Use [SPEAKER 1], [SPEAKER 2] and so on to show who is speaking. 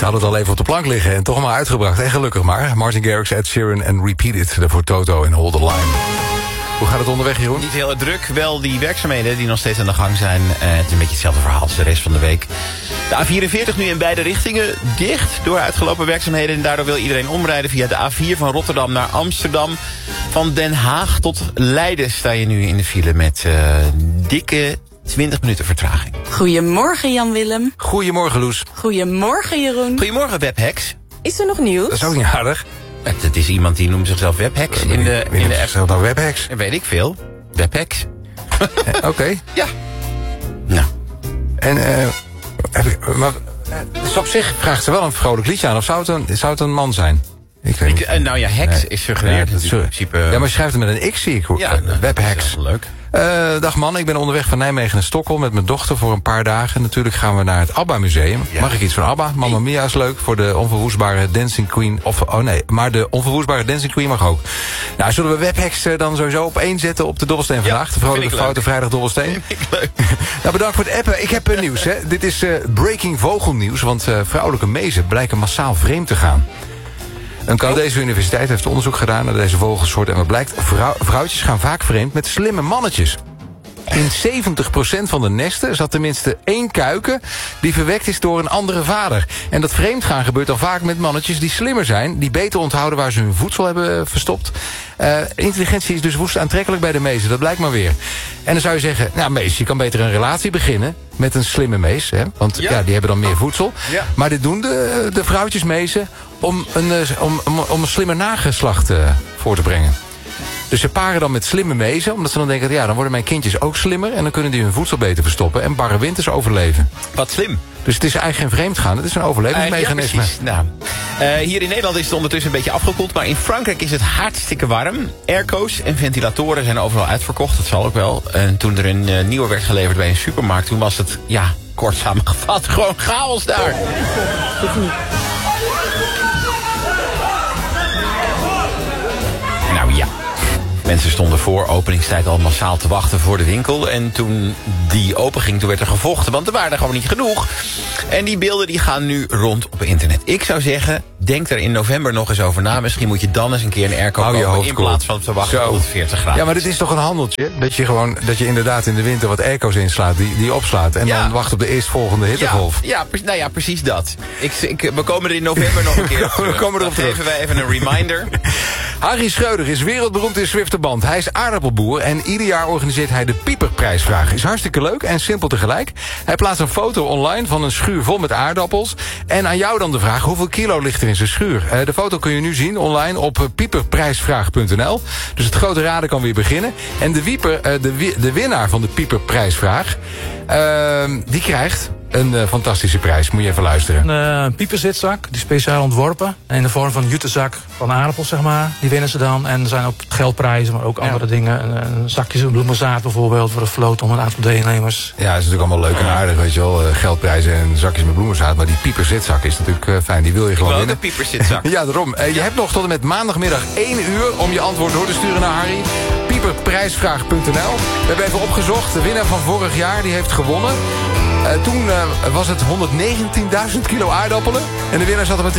[SPEAKER 1] hadden het al even op de plank liggen en toch maar uitgebracht. En gelukkig maar. Martin Garrix, Ed Sheeran en Repeat It. Voor Toto en Hold the Line. Hoe gaat het onderweg, Jeroen?
[SPEAKER 2] Niet heel druk. Wel die werkzaamheden die nog steeds aan de gang zijn. Het is een beetje hetzelfde verhaal als de rest van de week. De A44 nu in beide richtingen dicht door uitgelopen werkzaamheden. En daardoor wil iedereen omrijden via de A4 van Rotterdam naar Amsterdam. Van Den Haag tot Leiden sta je nu in de file met dikke 20 minuten vertraging.
[SPEAKER 3] Goedemorgen Jan-Willem.
[SPEAKER 1] Goedemorgen, Loes.
[SPEAKER 3] Goedemorgen Jeroen.
[SPEAKER 2] Goedemorgen, Webhacks.
[SPEAKER 3] Is er nog nieuws?
[SPEAKER 1] Dat is ook niet aardig.
[SPEAKER 2] Het is iemand die noemt zichzelf Webhacks in de app.
[SPEAKER 1] Zeg nou Webhacks.
[SPEAKER 2] Weet ik veel. Webhacks.
[SPEAKER 1] Oké.
[SPEAKER 2] Ja. Nou.
[SPEAKER 1] En maar dus op zich vraagt ze wel een vrolijk liedje aan. Of zou het een man zijn? Ik weet niet.
[SPEAKER 2] Nou ja, hacks is suggereerd in principe.
[SPEAKER 1] Ja, maar je schrijft het met een X, zie ik.
[SPEAKER 2] Ja,
[SPEAKER 1] Webhacks.
[SPEAKER 2] Dat is leuk.
[SPEAKER 1] Dag man, ik ben onderweg van Nijmegen naar Stockholm met mijn dochter voor een paar dagen. Natuurlijk gaan we naar het ABBA Museum. Ja. Mag ik iets van ABBA? Mamma Mia is leuk voor de onverwoestbare Dancing Queen. Maar de onverwoestbare Dancing Queen mag ook. Nou, zullen we Webhacks dan sowieso op één zetten op de dobbelsteen vandaag? De vrolijke foute vrijdag dobbelsteen.
[SPEAKER 2] Vind ik leuk.
[SPEAKER 1] Nou, bedankt voor het appen. Ik heb nieuws. Hè. Dit is breaking vogelnieuws, want vrouwelijke mezen blijken massaal vreemd te gaan. Een Canadese universiteit heeft onderzoek gedaan naar deze vogelsoort. En wat blijkt, vrouwtjes gaan vaak vreemd met slimme mannetjes. In 70% van de nesten zat tenminste 1 kuiken die verwekt is door een andere vader. En dat vreemdgaan gebeurt dan vaak met mannetjes die slimmer zijn, die beter onthouden waar ze hun voedsel hebben verstopt. Intelligentie is dus woest aantrekkelijk bij de mezen, dat blijkt maar weer. En dan zou je zeggen, nou mees, je kan beter een relatie beginnen met een slimme mees, hè? Want ja, die hebben dan meer voedsel. Ja. Maar dit doen de vrouwtjesmezen om een slimmer nageslacht voor te brengen. Dus ze paren dan met slimme mezen, omdat ze dan denken, ja, dan worden mijn kindjes ook slimmer en dan kunnen die hun voedsel beter verstoppen en barre winters overleven.
[SPEAKER 2] Wat slim.
[SPEAKER 1] Dus het is eigenlijk geen vreemdgaan, het is een overlevingsmechanisme.
[SPEAKER 2] Ja, nou, hier in Nederland is het ondertussen een beetje afgekoeld, maar in Frankrijk is het hartstikke warm. Airco's en ventilatoren zijn overal uitverkocht, dat zal ook wel. En toen er een nieuwe werd geleverd bij een supermarkt, toen was het, ja, kort samengevat, gewoon chaos daar. Nou ja. Mensen stonden voor openingstijd al massaal te wachten voor de winkel. En toen die open ging, toen werd er gevochten. Want er waren er gewoon niet genoeg. En die beelden die gaan nu rond op internet. Ik zou zeggen, denk er in november nog eens over na. Misschien moet je dan eens een keer een airco kopen in plaats van te wachten tot 40 graden.
[SPEAKER 1] Ja, maar dit is toch een handeltje? Dat je inderdaad in de winter wat airco's inslaat, die opslaat. En dan wacht op de eerstvolgende hittegolf.
[SPEAKER 2] Ja, precies dat. We komen er in november nog een keer op terug.
[SPEAKER 1] We komen erop terug.
[SPEAKER 2] Geven wij even een reminder.
[SPEAKER 1] Harry Schreuder is wereldberoemd in Zwifterband. Hij is aardappelboer en ieder jaar organiseert hij de Pieperprijsvraag. Is hartstikke leuk en simpel tegelijk. Hij plaatst een foto online van een schuur vol met aardappels. En aan jou dan de vraag, hoeveel kilo ligt er in zijn schuur? De foto kun je nu zien online op pieperprijsvraag.nl. Dus het grote raden kan weer beginnen. En de winnaar van de Pieperprijsvraag, die krijgt een fantastische prijs. Moet je even luisteren.
[SPEAKER 4] Een pieperzitzak, die is speciaal ontworpen. In de vorm van een jutezak van aardappels, zeg maar. Die winnen ze dan. En er zijn ook geldprijzen, maar ook andere dingen. Een zakje bloemenzaad bijvoorbeeld voor een vloot om een aantal deelnemers.
[SPEAKER 1] Ja, dat is natuurlijk allemaal leuk en aardig, weet je wel. Geldprijzen en zakjes met bloemenzaad. Maar die pieperzitzak is natuurlijk fijn. Die wil je gewoon winnen.
[SPEAKER 2] Een pieperzitzak.
[SPEAKER 1] Ja, daarom. Je hebt nog tot en met maandagmiddag 1 uur om je antwoord door te sturen naar Harry. Pieperprijsvraag.nl. We hebben even opgezocht. De winnaar van vorig jaar die heeft gewonnen. Toen was het 119.000 kilo aardappelen. En de winnaar zat er met